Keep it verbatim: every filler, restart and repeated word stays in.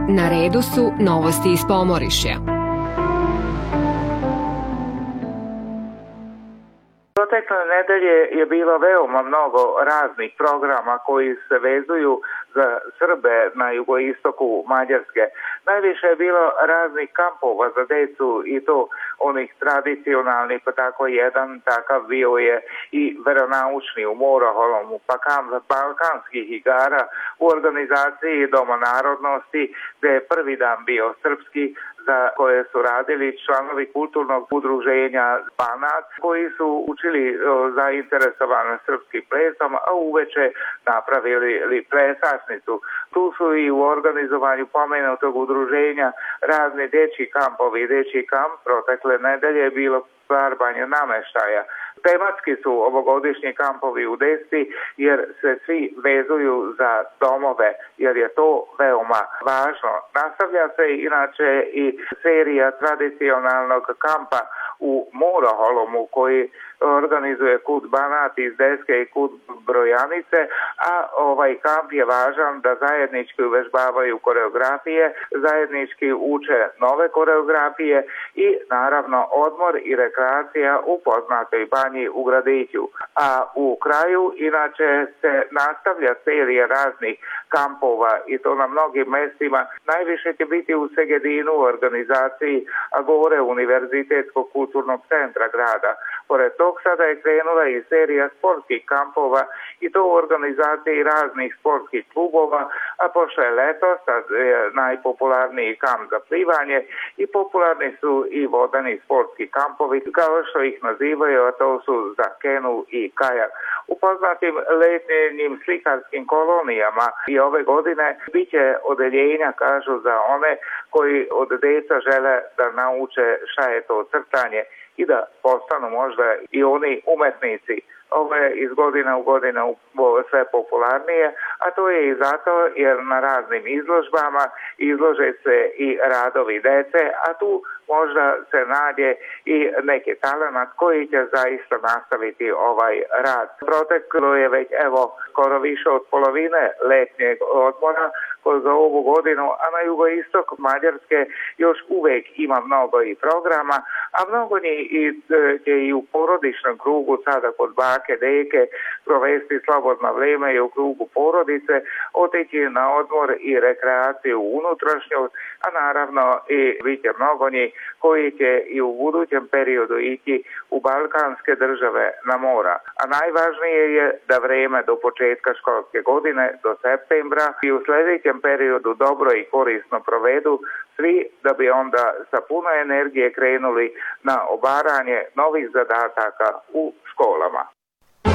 Na redu su novosti iz Pomorišja. Protekle nedelje je bilo veoma mnogo raznih programa koji se vezuju za Srbe na jugoistoku Mađarske. Najviše je bilo raznih kampova za decu i to onih tradicionalnih, pa tako jedan takav bio je i veronaučni u Moroholomu, pa kamp balkanskih igara u organizaciji Doma narodnosti, gde je prvi dan bio srpski, za koje su radili članovi kulturnog udruženja Banat, koji su učili o, zainteresovane srpskim plesom, a uveče napravili plesačnicu. Tu su i u organizovanju pomenutog udruženja razni dečji kampovi. Dečji kamp protekle nedelje je bilo farbanje nameštaja. Tematski su ovogodišnji kampovi u Desti jer se svi vezuju za domove, jer je to veoma važno. Nastavlja se inače i serija tradicionalnog kampa u Moroholomu koji organizuje Kud Banat iz Deske i Kud Brojanice, a ovaj kamp je važan da zajednički uvežbavaju koreografije, zajednički uče nove koreografije i naravno odmor i rekreacija u poznatoj banji u Gradiću. A u kraju inače se nastavlja serija raznih kampova i to na mnogim mestima. Najviše će biti u Segedinu u organizaciji Agore Univerzitetskog kulturnog centra grada. Pored tog sada je krenula i serija sportskih kampova i to u organizaciji raznih sportskih klubova, a pošto je leto, sad je najpopularniji kamp za plivanje i popularni su i vodeni sportski kampovi, kao što ih nazivaju, a to su za kenu i kajak. U poznatim letnjim slikarskim kolonijama i ove godine biće odeljenja, kažu, za one koji od deca žele da nauče šta je to crtanje i da postanu možda i oni umetnici. Ovo je iz godine u godinu sve popularnije, a to je i zato jer na raznim izložbama izlože se i radovi dece, a tu možda se nađe i neki talenat koji će zaista nastaviti ovaj rad. Proteklo je već evo skoro više od polovine letnjeg odmora za ovu godinu, a na jugoistok Mađarske još uvek ima mnogo i programa, a mnogo njih će i u porodičnom krugu sada kod bake, deke provesti slobodno vreme i u krugu porodice, otići na odmor i rekreaciju u unutrašnjost, a naravno i bit će mnogo njih koji će i u budućem periodu ići u balkanske države na mora. A najvažnije je da vreme do početka školske godine, do septembra i u sljedećem periodu dobro i korisno provedu svi, da bi onda sa puno energije krenuli na obaranje novih zadataka u školama.